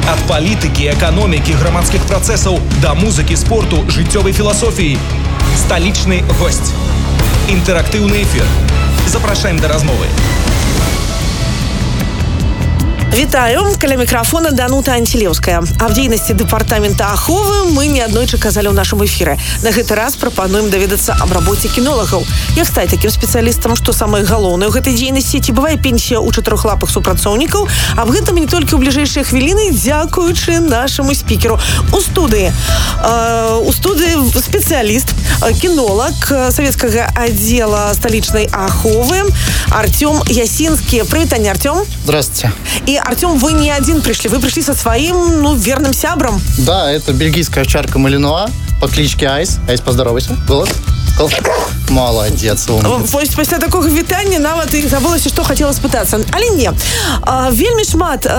Ад палітыкі, эканомікі, грамадскіх працэсаў да музыкі, спорту, жыццёвай філасофіі. Сталічны госць. Інтэрактыўны эфір. Запрашаем да размовы. Вітаю, каля мікрафона Данута Антилеўская. Аб дзейнасці дэпартамента аховы мы неаднойчы казалі ў нашым эфіры. На гэты раз прапануем даведацца аб рабоце кінолагаў. Як стаць такім спецыялістам, што самае галоўнае ў гэтай дзейнасці, ці бывае пенсія ў чатырохлапых супрацоўнікаў? Аб гэтым не толькі ў бліжэйшыя хвіліны, дзякуючы нашаму спікеру. У студыі спецыяліст, кінолаг савецкага аддзела сталічнай аховы Артём Ясінскі. Прывітанне, Артём. Здравствуйте. И, Артём, вы не один пришли, вы пришли со своим, верным сябром. Да, это бельгийская овчарка Малинуа по кличке Айс. Айс, поздоровайся. Голос. Молодец, умница. Після такого вітання нават і забылася, што хацела спытацца. Але не. Вельмі шмат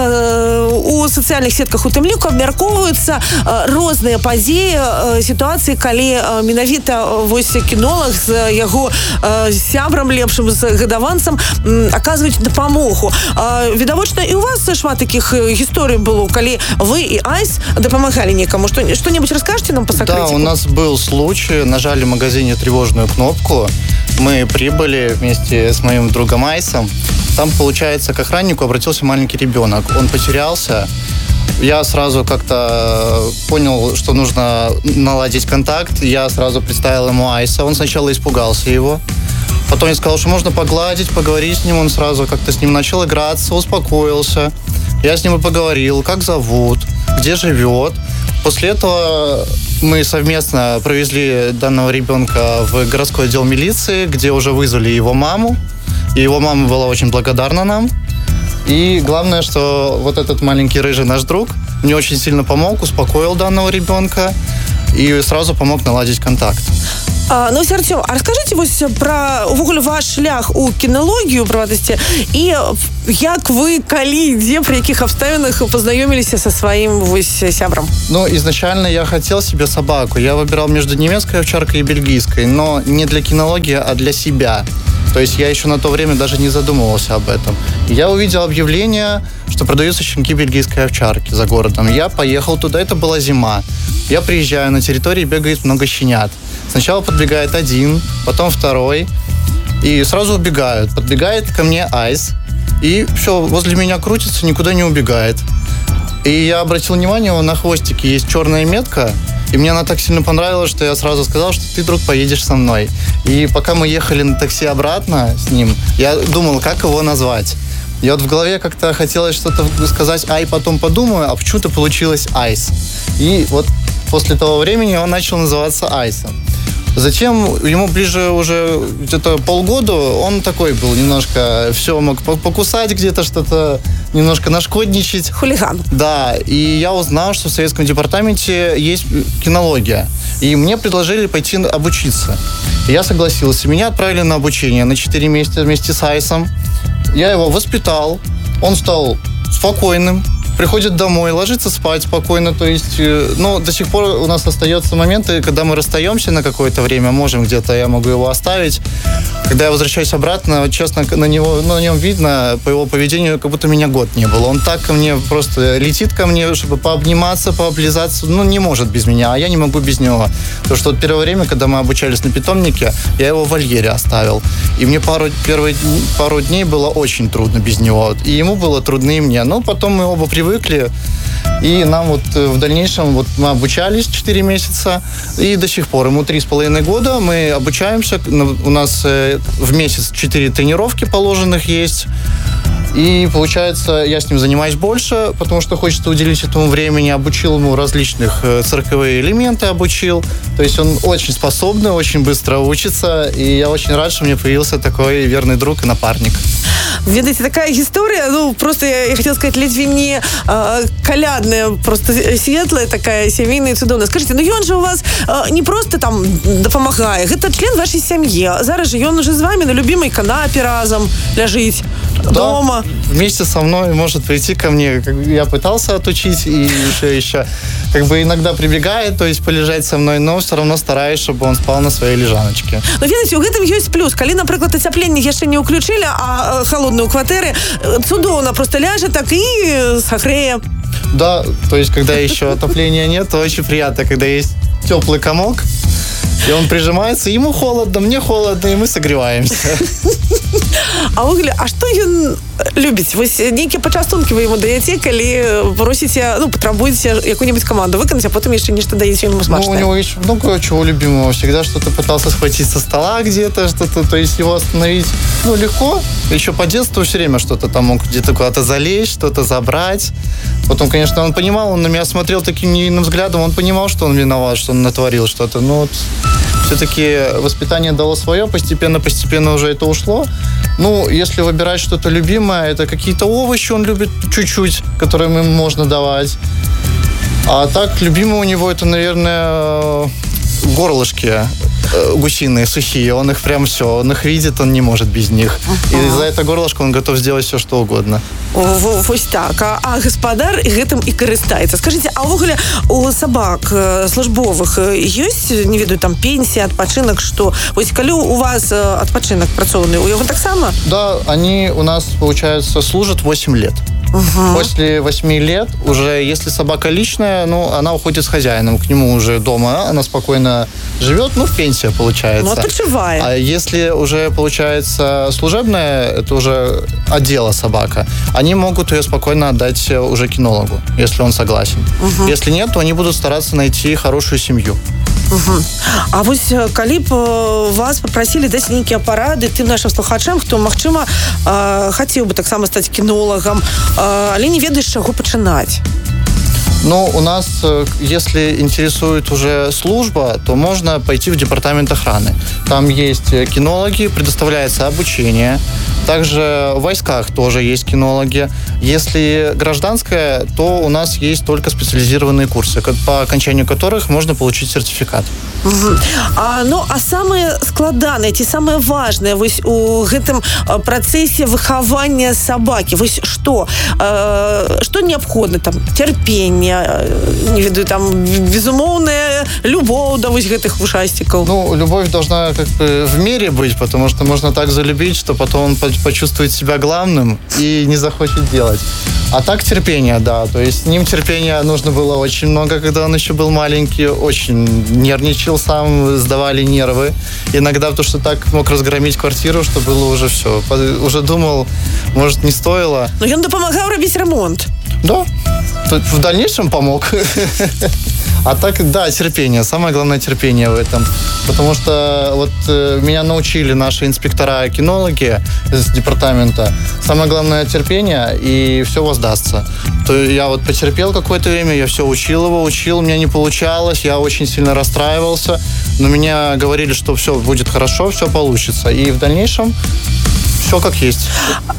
у сацыяльных сетках у тым ліку абмяркоўваюцца розныя падзеі, сітуацыі, калі менавіта вось кінолаг з яго сябрам лепшым, з гадаванцам аказваюць дапамогу. Відавочна, і у вас шмат такіх гісторый было, калі вы і Айс дапамагалі некаму. Что-нибудь расскажете нам по секретику? Да, у нас был случай, нажали в магазине тревожную кнопку. Мы прибыли вместе с моим другом Айсом. Там, получается, к охраннику обратился маленький ребенок. Он потерялся. Я сразу как-то понял, что нужно наладить контакт. Я сразу представил ему Айса. Он сначала испугался его. Потом я сказал, что можно погладить, поговорить с ним. Он сразу как-то с ним начал играться, успокоился. Я с ним и поговорил, как зовут, где живет. После этого мы совместно провезли данного ребенка в городской отдел милиции, где уже вызвали его маму. И его мама была очень благодарна нам. И главное, что вот этот маленький рыжий наш друг мне очень сильно помог, успокоил данного ребенка и сразу помог наладить контакт. Ну, Артём, а расскажите вось про увогуле ваш шлях у кінологію, правдасці, і як вы, калі, дзе, при якіх абставінах познаёміліся со своим вось сябрам? Ну, изначально я хотел себе собаку. Я выбирал между немецкой овчаркой и бельгийской, но не для кинологии, а для себя. То есть я еще на то время даже не задумывался об этом. Я увидел объявление, что продаются щенки бельгийской овчарки за городом. Я поехал туда, это была зима. Я приезжаю, на территории бегает много щенят. Сначала подбегает один, потом второй, и сразу убегают. Подбегает ко мне Айс, и все, возле меня крутится, никуда не убегает. И я обратил внимание, на хвостике есть черная метка, и мне она так сильно понравилась, что я сразу сказал, что ты, друг, поедешь со мной. И пока мы ехали на такси обратно с ним, я думал, как его назвать. И вот в голове как-то хотелось что-то сказать «Ай», потом подумаю, а почему-то получилось «Айс». И вот после того времени он начал называться Айсом. Затем ему ближе уже где-то полгода, он такой был немножко, все мог покусать где-то, что-то немножко нашкодничать. Хулиган. Да, и я узнал, что в советском департаменте есть кинология. И мне предложили пойти обучиться. И я согласился. Меня отправили на обучение на 4 месяца вместе с Айсом. Я его воспитал, он стал спокойным, приходит домой, ложится спать спокойно, то есть, ну, до сих пор у нас остаются моменты, когда мы расстаемся на какое-то время, можем где-то, я могу его оставить. Когда я возвращаюсь обратно, честно, на нем видно, по его поведению, как будто меня год не было. Он так ко мне просто летит ко мне, чтобы пообниматься, пооблизаться, ну, не может без меня, а я не могу без него. Потому что вот первое время, когда мы обучались на питомнике, я его в вольере оставил. И мне пару дней было очень трудно без него. И ему было трудно, и мне. Но потом мы оба привыкли. И нам вот в дальнейшем, вот мы обучались 4 месяца, и до сих пор, ему 3,5 года, мы обучаемся, у нас в месяц 4 тренировки положенных есть, и получается, я с ним занимаюсь больше, потому что хочется уделить этому времени, обучил ему различных цирковые элементы, обучил, то есть он очень способный, очень быстро учится, и я очень рад, что у меня появился такой верный друг и напарник. Ведаеце, такая гісторыя, ну, просто я хотела сказать, ледзьве не калядная, просто светлая такая, сямейная, цудоўная. Скажите, ну ён же у вас не просто там дапамагае, гэта член вашей сям'і. Зараз же ён уже з вами на любимой канапе разом ляжыць дома. Вместе со мной может прийти ко мне. Я пытался отучить, и еще как бы иногда прибегает, то есть полежать со мной, но все равно стараюсь, чтобы он спал на своей лежаночке. Ну, ведаеце, у гэтым ёсць плюс. Калі, напрыклад, ацяпленне яшчэ не ўключылі, а холодную кватэры, цудоўна просто ляжа так і сагрэе. Да, то есть, когда еще отопления нет, то очень приятно, когда есть теплый комок, и он прижимается, ему холодно, мне холодно, и мы согреваемся. А што ён любіць? Вось нейкія пачастункі вы яму даеце, калі просіце, патрабуеце якую-нибудь команду выканаць, а потым яшчэ нешта даеце ему смачнае? У него есть много чего любимого. Всегда что-то пытался схватить со стола где-то, что-то, то есть его остановить, легко. Еще по детству все время что-то там мог где-то куда-то залезть, что-то забрать. Потом, конечно, он понимал, он на меня смотрел таким невинным взглядом, он понимал, что он виноват, что он натворил что-то. Но все-таки воспитание дало свое, постепенно уже это ушло. Если выбирать что-то любимое, это какие-то овощи он любит чуть-чуть, которые ему можно давать. А так, любимое у него это, наверное, горлышки гусиные, сухие. Он их прям все, он их видит, он не может без них. И за это горлышко он готов сделать все, что угодно. Вось так. А гаспадар гэтым і карыстаецца. Скажите, а ўвогуле у сабак службовых ёсць, не ведаю, там пенсія, адпачынак, што? Вось калі у вас адпачынак працоўны, у яго таксама? Да, они у нас, получается, служат 8 лет. После 8 лет уже, если собака личная, она уходит с хозяином, к нему уже дома, она спокойно живет, пенсия получается. Отпочивает. А если уже получается служебная, это уже отдела собака, они могут ее спокойно отдать уже кинологу, если он согласен. Если нет, то они будут стараться найти хорошую семью. А вось калі б вас попросілі даць нейкія парады тым нашим слухачам, хто, магчыма, хацеў бы таксама стаць кінолагам, але не ведаеш, з чаго пачынаць? У нас, если интересует уже служба, то можно пойти в департамент охраны. Там есть кинологи, предоставляется обучение. Также в войсках тоже есть кинологи. Если гражданская, то у нас есть только специализированные курсы, по окончанию которых можно получить сертификат. А самые складаныя, ці самые важныя вось у гэтым працэсе выхавання сабакі? Вось што неабходна? Там цярпенне, не ведаю, там безумоўная любоў да вось гэтых вушастикаў. Любовь должна как бы в мере быть, потому что можно так залюбить, что потом он почувствует себя главным и не захочет делать. А так терпение, да. То есть с ним терпения нужно было очень много, когда он еще был маленький, очень нервничал сам, сдавали нервы. Иногда, потому что так мог разгромить квартиру, что было уже все. Уже думал, может, не стоило. Но он допомагал робить ремонт. Да, в дальнейшем помог. А так, да, терпение. Самое главное терпение в этом. Потому что меня научили наши инспектора-кинологи из департамента. Самое главное терпение, и все воздастся. То я потерпел какое-то время, я все учил, у меня не получалось, я очень сильно расстраивался. Но меня говорили, что все будет хорошо, все получится. И в дальнейшем все как есть.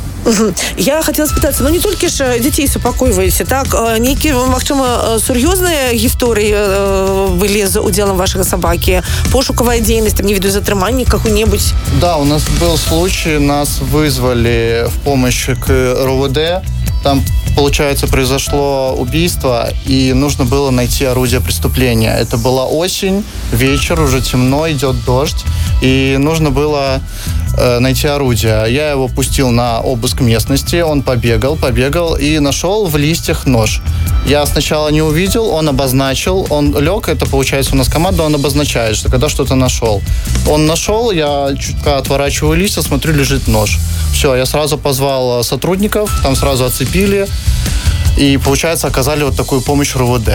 Я хотела спытацца, не толькі ж дзяцей супакойваеце, так? Нейкія, магчыма, сур'ёзныя гісторыі былі з удзелам вашага сабакі? Пошукавая дзейнасць, не ведаю, затрыманне какое-нибудь? Да, у нас был случай, нас вызвали в помощь к РУВД. Там, получается, произошло убийство, и нужно было найти орудие преступления. Это была осень, вечер, уже темно, идет дождь, и нужно было найти орудие. Я его пустил на обыск местности, он побегал и нашел в листьях нож. Я сначала не увидел, он обозначил, он лег, это получается у нас команда, он обозначает, что когда что-то нашел. Он нашел, я чутка отворачиваю листья, смотрю, лежит нож. Все, я сразу позвал сотрудников, там сразу оцепили, и, получается, оказали такую помощь РУВД.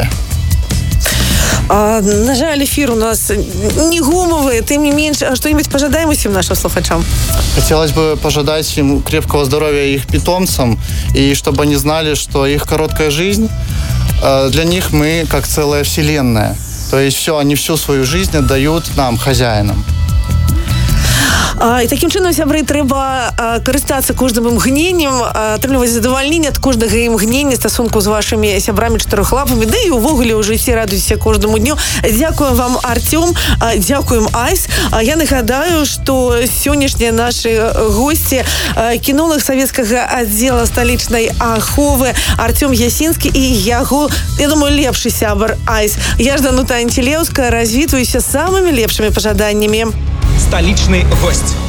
На жаль, эфир у нас не гумовый, тем не меньше, что-нибудь пожадаем всем нашим слухачам? Хотелось бы пожелать им крепкого здоровья их питомцам, и чтобы они знали, что их короткая жизнь, для них мы как целая вселенная. То есть все, они всю свою жизнь отдают нам, хозяинам. І таким чином, сябры, трэба карыстацца кожным імгненнем, атрымліваць задавальненне ад кожнага імгнення стасунку з вашымі сябрамі чатырохлапамі, да і ўвогуле ў жыцці радуйся кожнаму дню. Дзякуем вам, Артём, дзякуем, Айс. Я нагадаю, што сённяшнія нашы госці кінолог савецкага аддзела сталічнай аховы Артём Ясінскі і яго, я думаю, лепшы сябар Айс. Я Жданута Антилеўская, развітваюся самымі лепшымі пажаданнямі. Столичный гость.